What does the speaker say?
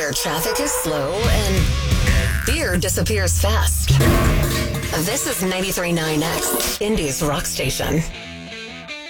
where traffic is slow and fear disappears fast. This is 93.9X, Indy's rock station.